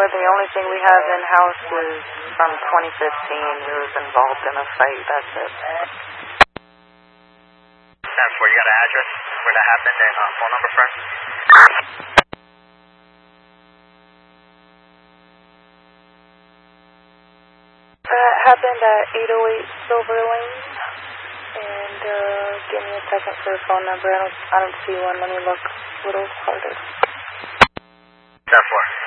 The only thing we have in-house is from 2015. We was involved in a fight, that's it. 10-4, you got an address where that happened and phone number, friend? That happened at 808 Silver Lane. And give me a second for a phone number. I don't see one. Let me look a little harder. 10-4.